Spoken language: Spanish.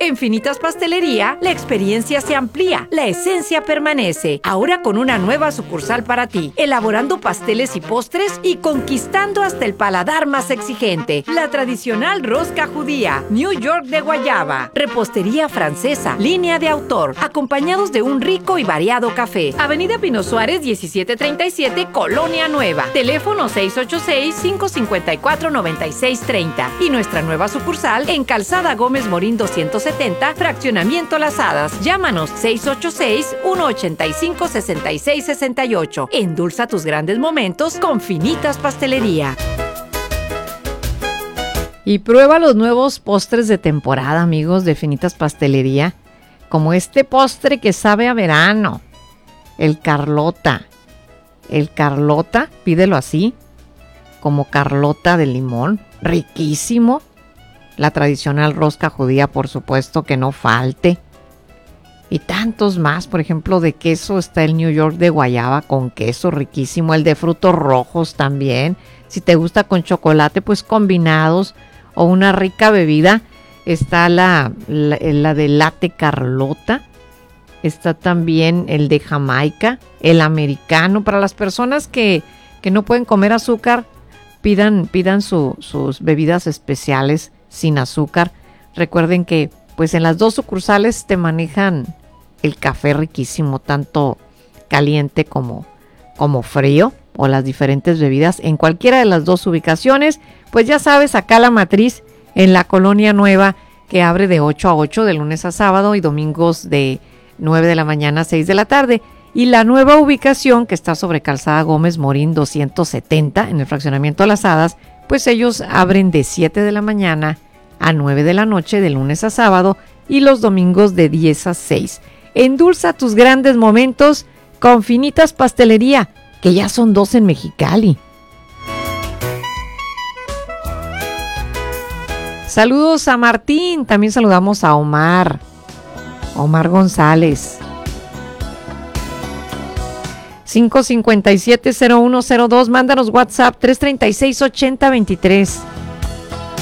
En Finitas Pastelería, la experiencia se amplía, la esencia permanece. Ahora con una nueva sucursal para ti, elaborando pasteles y postres y conquistando hasta el paladar más exigente. La tradicional rosca judía, New York de guayaba, repostería francesa, línea de autor, acompañados de un rico y variado café. Avenida Pino Suárez 1737, Colonia Nueva. Teléfono 686-554-9630. Y nuestra nueva sucursal en Calzada Gómez Morín 270, Fraccionamiento Las Hadas. Llámanos 686-185-6668. Endulza tus grandes momentos con Finitas Pastelería. Y prueba los nuevos postres de temporada, amigos de Finitas Pastelería, como este postre que sabe a verano, el Carlota. El Carlota, pídelo así, como Carlota de limón, riquísimo. La tradicional rosca judía, por supuesto, que no falte. Y tantos más, por ejemplo, de queso está el New York de guayaba con queso, riquísimo. El de frutos rojos también. Si te gusta con chocolate, pues combinados. O una rica bebida, está la de latte Carlota. Está también el de Jamaica, el americano. Para las personas que no pueden comer azúcar, pidan sus bebidas especiales sin azúcar. Recuerden que pues en las dos sucursales te manejan el café riquísimo, tanto caliente como frío, o las diferentes bebidas en cualquiera de las dos ubicaciones. Pues ya sabes, acá la matriz en la Colonia Nueva, que abre de 8 a 8 de lunes a sábado y domingos de 9 de la mañana a 6 de la tarde. Y la nueva ubicación, que está sobre Calzada Gómez Morín 270 en el Fraccionamiento Las Hadas, pues ellos abren de 7 de la mañana a 9 de la noche de lunes a sábado y los domingos de 10 a 6. Endulza tus grandes momentos con Finitas Pastelería, que ya son 2 en Mexicali. Saludos a Martín, también saludamos a Omar González. 557-0102, mándanos WhatsApp 336-8023.